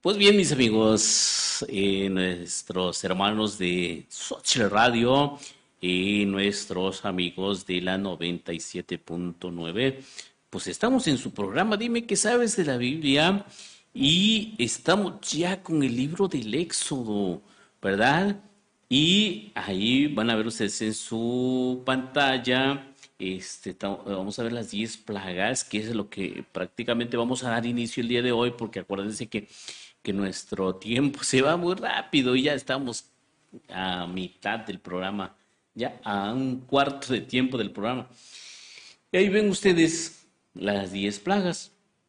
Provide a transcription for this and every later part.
Pues bien, mis amigos, nuestros hermanos de Xochitl Radio y nuestros amigos de la 97.9, pues estamos en su programa Dime qué sabes de la Biblia y estamos ya con el libro del Éxodo, ¿verdad? Y ahí van a ver ustedes en su pantalla, vamos a ver las 10 plagas, que es lo que prácticamente vamos a dar inicio el día de hoy, porque acuérdense que nuestro tiempo se va muy rápido y ya estamos a mitad del programa, ya a un cuarto de tiempo del programa. Y ahí ven ustedes las 10 plagas.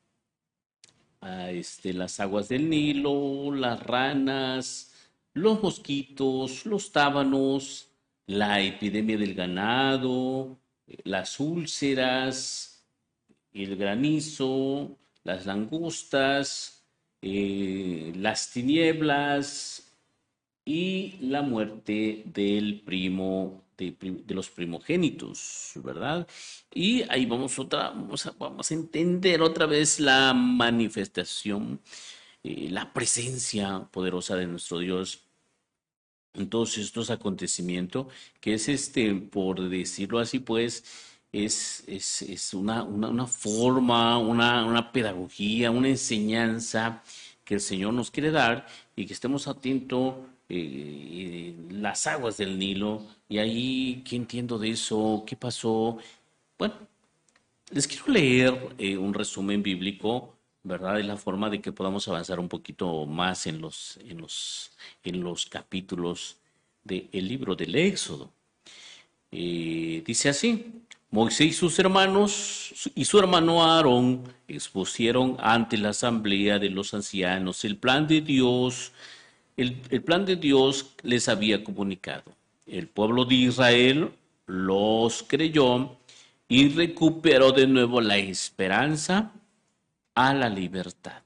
Las aguas del Nilo, las ranas, los mosquitos, los tábanos, la epidemia del ganado, las úlceras, el granizo, las langostas, las tinieblas y la muerte del primo, de los primogénitos, ¿verdad? Y ahí vamos a entender otra vez la manifestación, la presencia poderosa de nuestro Dios en todos estos acontecimientos, que es por decirlo así, pues, es una forma, una pedagogía, una enseñanza que el Señor nos quiere dar y que estemos atentos las aguas del Nilo. Y ahí, ¿qué entiendo de eso? ¿Qué pasó? Bueno, les quiero leer un resumen bíblico, ¿verdad? De la forma de que podamos avanzar un poquito más en los capítulos del libro del Éxodo. Dice así: Moisés y sus hermanos y su hermano Aarón expusieron ante la asamblea de los ancianos el plan de Dios, el plan de Dios les había comunicado. El pueblo de Israel los creyó y recuperó de nuevo la esperanza a la libertad.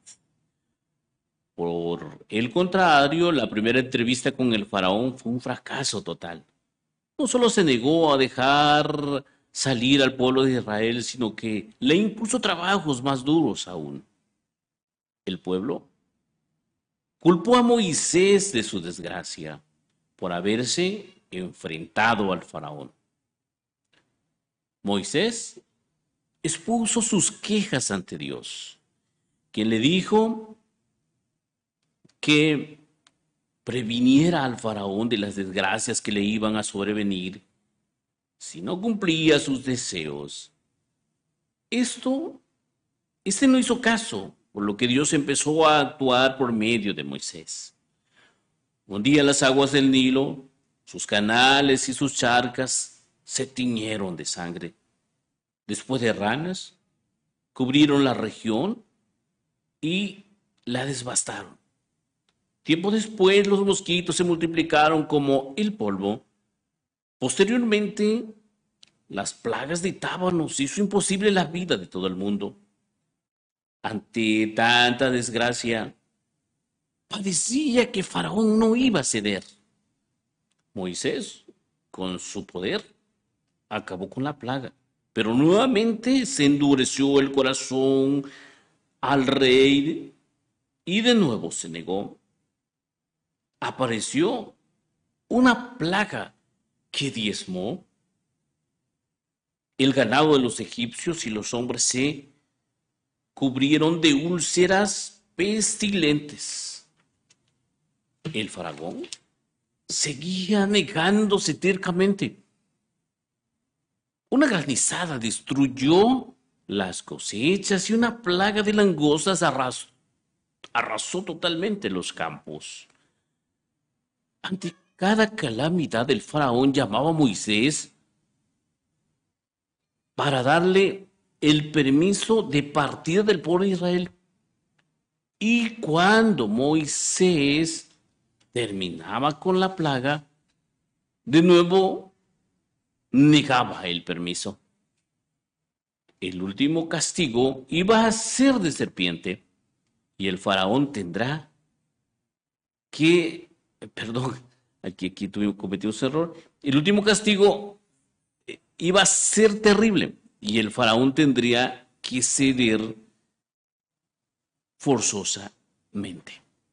Por el contrario, la primera entrevista con el faraón fue un fracaso total. No solo se negó a dejar salir al pueblo de Israel, sino que le impuso trabajos más duros aún. El pueblo culpó a Moisés de su desgracia por haberse enfrentado al faraón. Moisés expuso sus quejas ante Dios, quien le dijo que previniera al faraón de las desgracias que le iban a sobrevenir si no cumplía sus deseos. Esto, este no hizo caso, por lo que Dios empezó a actuar por medio de Moisés. Un día las aguas del Nilo, sus canales y sus charcas se tiñeron de sangre. Después de ranas, cubrieron la región y la devastaron. Tiempo después, los mosquitos se multiplicaron como el polvo. Posteriormente, las plagas de tábanos hizo imposible la vida de todo el mundo. Ante tanta desgracia, parecía que Faraón no iba a ceder. Moisés, con su poder, acabó con la plaga, pero nuevamente se endureció el corazón al rey y de nuevo se negó. Apareció una plaga que diezmó el ganado de los egipcios y los hombres se cubrieron de úlceras pestilentes. El faraón seguía negándose tercamente. Una granizada destruyó las cosechas y una plaga de langostas arrasó totalmente los campos. Ante cada calamidad, el faraón llamaba a Moisés para darle el permiso de partida del pueblo de Israel. Y cuando Moisés terminaba con la plaga, de nuevo negaba el permiso. El último castigo iba a ser de serpiente y el faraón tendrá que, perdón, aquí cometí un error. El último castigo iba a ser terrible y el faraón tendría que ceder forzosamente.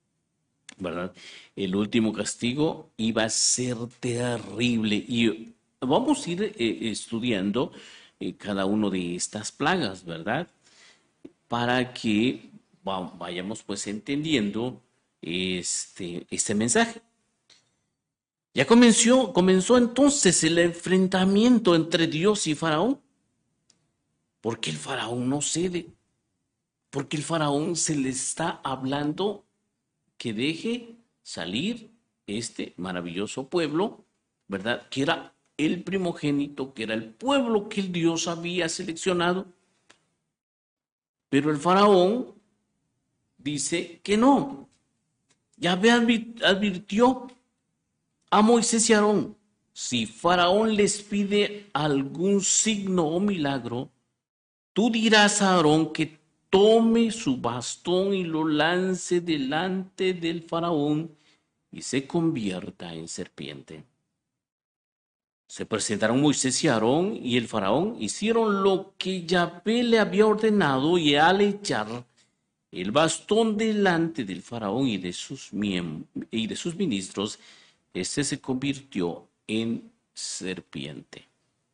¿verdad? El último castigo iba a ser terrible. Y vamos a ir estudiando cada una de estas plagas, ¿verdad? Para que vayamos pues entendiendo este mensaje. Ya comenzó entonces el enfrentamiento entre Dios y Faraón, porque el Faraón no cede, porque el Faraón se le está hablando que deje salir este maravilloso pueblo, ¿verdad? Que era el primogénito, que era el pueblo que el Dios había seleccionado. Pero el Faraón dice que no. Yahvé advirtió a Moisés y a Aarón, si Faraón les pide algún signo o milagro, tú dirás a Aarón que tome su bastón y lo lance delante del Faraón y se convierta en serpiente. Se presentaron Moisés y Aarón y el Faraón hicieron lo que Yahvé le había ordenado y al echar el bastón delante del Faraón y de sus ministros, este se convirtió en serpiente.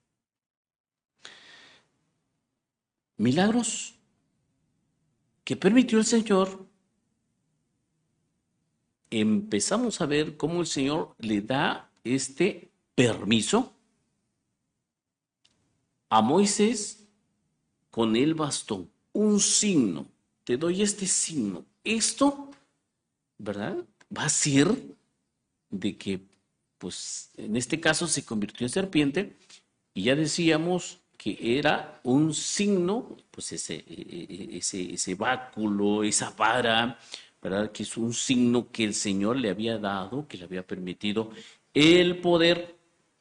Milagros que permitió el Señor. Empezamos a ver cómo el Señor le da este permiso a Moisés con el bastón, un signo. Te doy este signo. Esto, ¿verdad? Va a ser de que, pues, en este caso se convirtió en serpiente y ya decíamos que era un signo, pues ese báculo, esa vara, ¿verdad? Que es un signo que el Señor le había dado, que le había permitido el poder.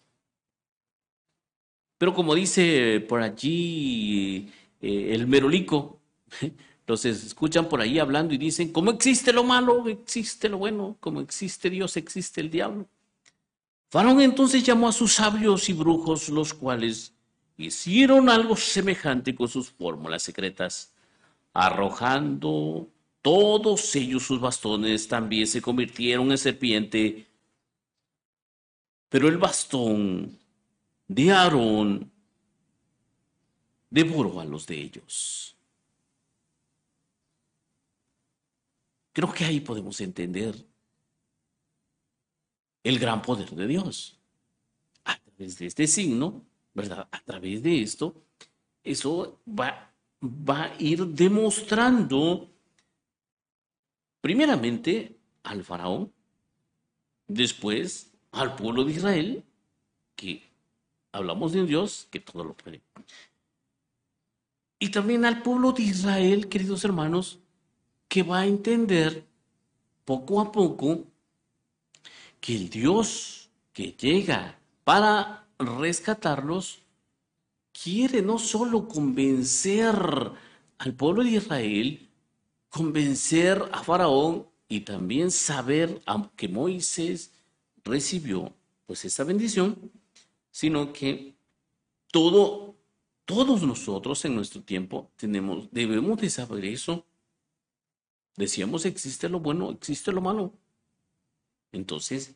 Pero como dice por allí el merolico, entonces escuchan por ahí hablando y dicen, como existe lo malo, existe lo bueno, como existe Dios, existe el diablo. Faraón entonces llamó a sus sabios y brujos, los cuales hicieron algo semejante con sus fórmulas secretas, arrojando todos ellos sus bastones, también se convirtieron en serpiente. Pero el bastón de Aarón devoró a los de ellos. Creo que ahí podemos entender el gran poder de Dios. A través de este signo, ¿verdad? A través de esto, eso va a ir demostrando primeramente al faraón, después al pueblo de Israel, que hablamos de un Dios que todo lo puede. Y también al pueblo de Israel, queridos hermanos, que va a entender poco a poco que el Dios que llega para rescatarlos quiere no solo convencer al pueblo de Israel, convencer a Faraón y también saber que Moisés recibió pues esa bendición, sino que todos nosotros en nuestro tiempo debemos de saber eso. Decíamos, existe lo bueno, existe lo malo. Entonces,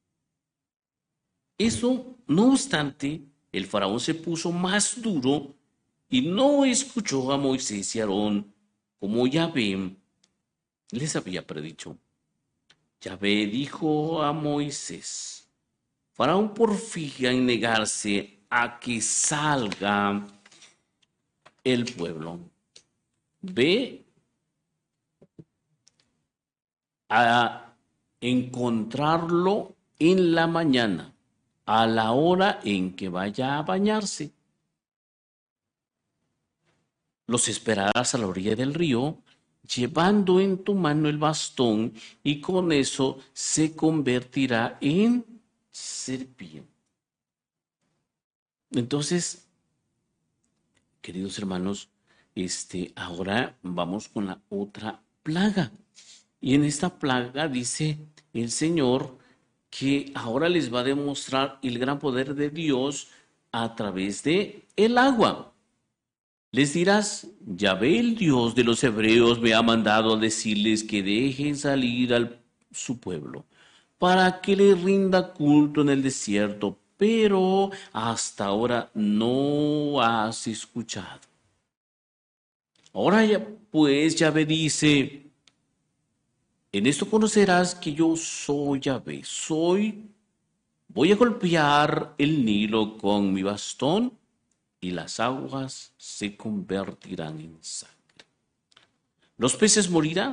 eso, no obstante, el faraón se puso más duro y no escuchó a Moisés y Aarón como Yahvé les había predicho. Yahvé dijo a Moisés, faraón porfía en negarse a que salga el pueblo. Ve a encontrarlo en la mañana, a la hora en que vaya a bañarse. Los esperarás a la orilla del río, llevando en tu mano el bastón, y con eso se convertirá en serpiente. Entonces, queridos hermanos, ahora vamos con la otra plaga. Y en esta plaga dice el Señor que ahora les va a demostrar el gran poder de Dios a través de el agua. Les dirás, Yahvé el Dios de los hebreos me ha mandado a decirles que dejen salir su pueblo, para que le rinda culto en el desierto, pero hasta ahora no has escuchado. Ahora ya, pues Yahvé dice, en esto conocerás que yo soy Yahvé, voy a golpear el Nilo con mi bastón y las aguas se convertirán en sangre. Los peces morirán,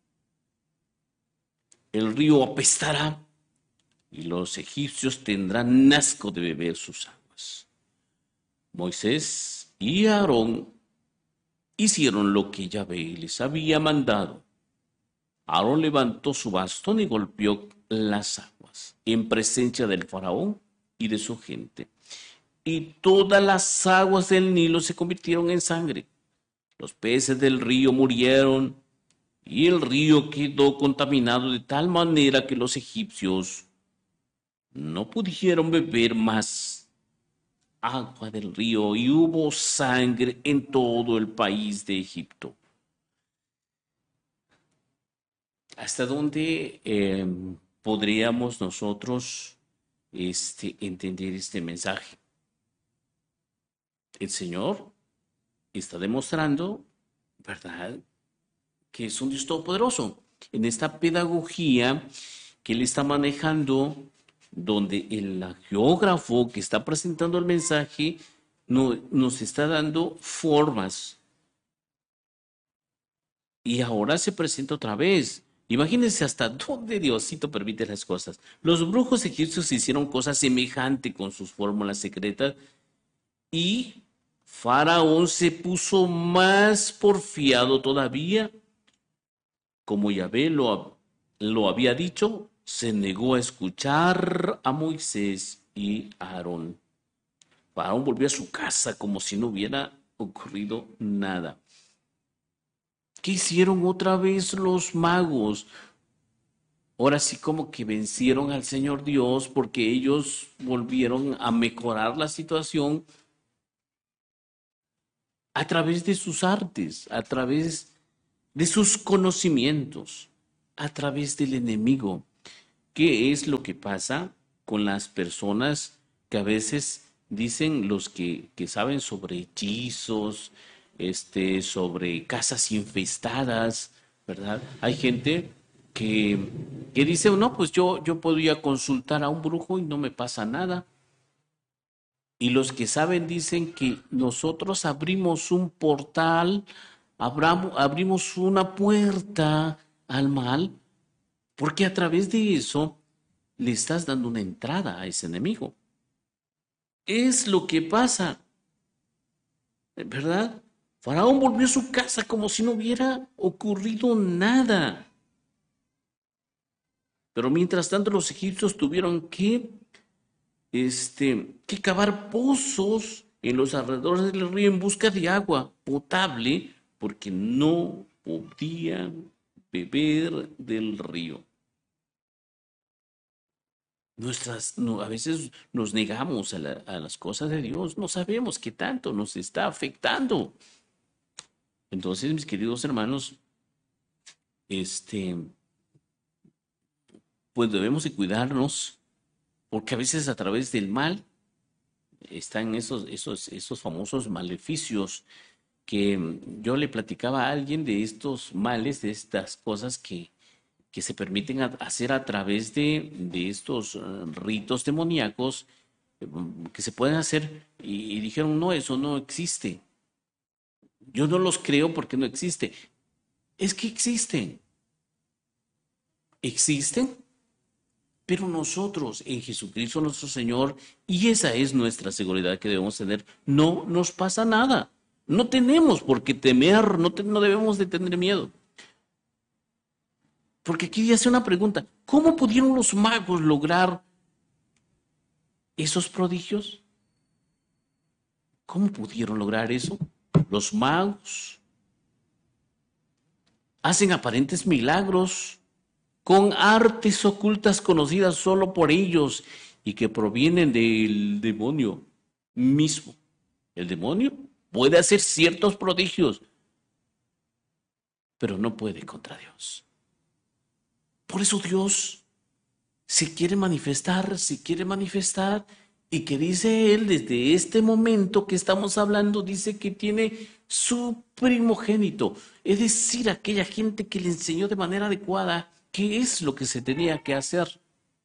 el río apestará y los egipcios tendrán asco de beber sus aguas. Moisés y Aarón hicieron lo que Yahvé les había mandado. Aarón levantó su bastón y golpeó las aguas en presencia del faraón y de su gente. Y todas las aguas del Nilo se convirtieron en sangre. Los peces del río murieron y el río quedó contaminado de tal manera que los egipcios no pudieron beber más agua del río y hubo sangre en todo el país de Egipto. ¿Hasta dónde podríamos nosotros entender este mensaje? El Señor está demostrando, ¿verdad?, que es un Dios todopoderoso. En esta pedagogía que Él está manejando, donde el geógrafo que está presentando el mensaje nos está dando formas. Y ahora se presenta otra vez. Imagínense hasta dónde Diosito permite las cosas. Los brujos egipcios hicieron cosas semejantes con sus fórmulas secretas y Faraón se puso más porfiado todavía. Como Yahvé lo había dicho, se negó a escuchar a Moisés y a Aarón. Faraón volvió a su casa como si no hubiera ocurrido nada. ¿Qué hicieron otra vez los magos? Ahora sí como que vencieron al Señor Dios porque ellos volvieron a mejorar la situación a través de sus artes, a través de sus conocimientos, a través del enemigo. ¿Qué es lo que pasa con las personas que a veces dicen los que saben sobre hechizos, sobre casas infestadas, ¿verdad? Hay gente que dice, no, pues yo podría consultar a un brujo y no me pasa nada. Y los que saben dicen que nosotros abrimos un portal, abrimos una puerta al mal, porque a través de eso le estás dando una entrada a ese enemigo. Es lo que pasa, ¿verdad? Faraón volvió a su casa como si no hubiera ocurrido nada. Pero mientras tanto los egipcios tuvieron que cavar pozos en los alrededores del río en busca de agua potable porque no podían beber del río. A veces nos negamos a las cosas de Dios, no sabemos qué tanto nos está afectando. Entonces, mis queridos hermanos, este, pues debemos de cuidarnos, porque a veces a través del mal están esos famosos maleficios que yo le platicaba a alguien de estos males, de estas cosas que se permiten hacer a través de estos ritos demoníacos que se pueden hacer y dijeron, no, eso no existe. Yo no los creo porque no existe. Es que existen. Existen, pero nosotros en Jesucristo nuestro Señor, y esa es nuestra seguridad que debemos tener, no nos pasa nada. No tenemos por qué temer, no debemos de tener miedo. Porque aquí hace una pregunta, ¿cómo pudieron los magos lograr esos prodigios? ¿Cómo pudieron lograr eso? Los magos hacen aparentes milagros con artes ocultas conocidas solo por ellos y que provienen del demonio mismo. El demonio puede hacer ciertos prodigios, pero no puede contra Dios. Por eso Dios se quiere manifestar, y que dice Él, desde este momento que estamos hablando, dice que tiene su primogénito, es decir, aquella gente que le enseñó de manera adecuada qué es lo que se tenía que hacer.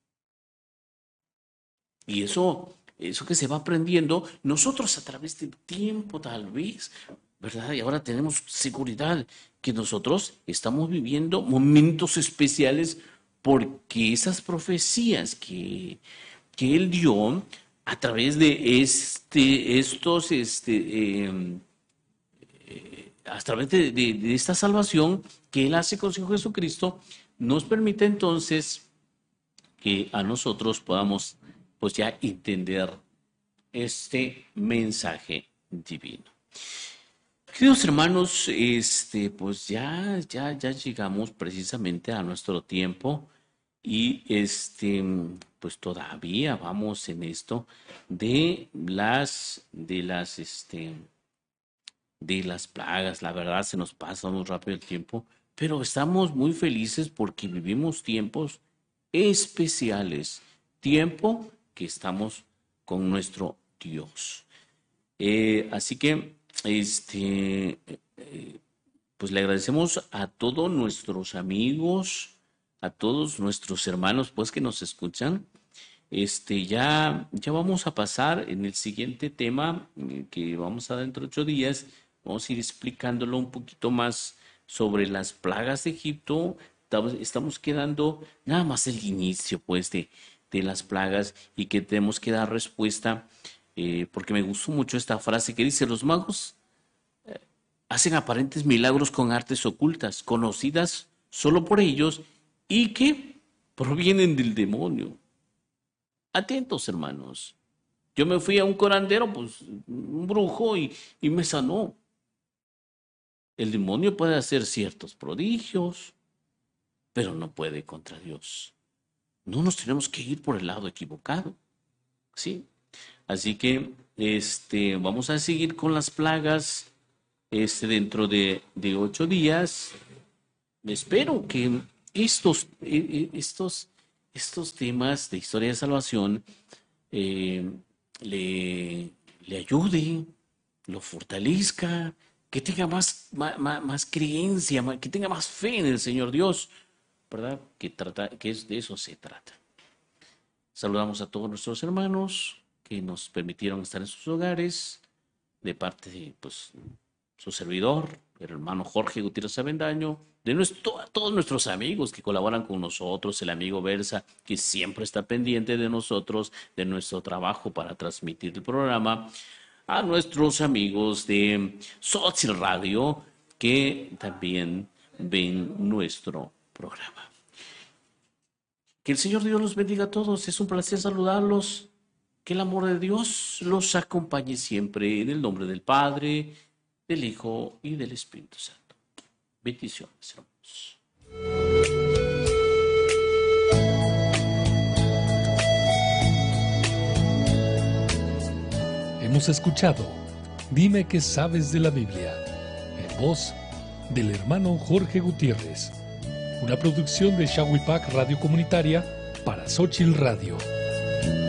Y eso que se va aprendiendo, nosotros a través del tiempo tal vez, ¿verdad? Y ahora tenemos seguridad que nosotros estamos viviendo momentos especiales porque esas profecías que Él dio a través de a través de esta salvación que Él hace con su Hijo Jesucristo, nos permite entonces que a nosotros podamos pues ya entender este mensaje divino. Queridos hermanos, pues ya llegamos precisamente a nuestro tiempo y pues todavía vamos en esto de las plagas. La verdad se nos pasa muy rápido el tiempo, pero estamos muy felices porque vivimos tiempos especiales, tiempo que estamos con nuestro Dios. Así que, pues le agradecemos a todos nuestros amigos, a todos nuestros hermanos, pues que nos escuchan. Ya vamos a pasar en el siguiente tema que vamos a dar dentro de 8 días. Vamos a ir explicándolo un poquito más sobre las plagas de Egipto. Estamos quedando nada más el inicio, pues, de las plagas y que tenemos que dar respuesta, porque me gustó mucho esta frase que dice: los magos hacen aparentes milagros con artes ocultas, conocidas solo por ellos y que provienen del demonio. Atentos, hermanos. Yo me fui a un curandero, pues un brujo, y me sanó. El demonio puede hacer ciertos prodigios, pero no puede contra Dios. No nos tenemos que ir por el lado equivocado, ¿sí? Así que vamos a seguir con las plagas dentro de 8 días. Espero que estos temas de historia de salvación le ayude, lo fortalezca, que tenga más creencia, que tenga más fe en el Señor Dios, ¿verdad? Que de eso se trata. Saludamos a todos nuestros hermanos que nos permitieron estar en sus hogares, de parte de pues, su servidor, el hermano Jorge Gutiérrez Avendaño, a todos nuestros amigos que colaboran con nosotros, el amigo Versa, que siempre está pendiente de nosotros, de nuestro trabajo para transmitir el programa, a nuestros amigos de Xochitl Radio, que también ven nuestro programa. Que el Señor Dios los bendiga a todos. Es un placer saludarlos. Que el amor de Dios los acompañe siempre, en el nombre del Padre, del Hijo y del Espíritu Santo. Bendiciones, hermanos. Hemos escuchado Dime qué sabes de la Biblia, en voz del hermano Jorge Gutiérrez, una producción de Shawipak Radio Comunitaria para Xochitl Radio.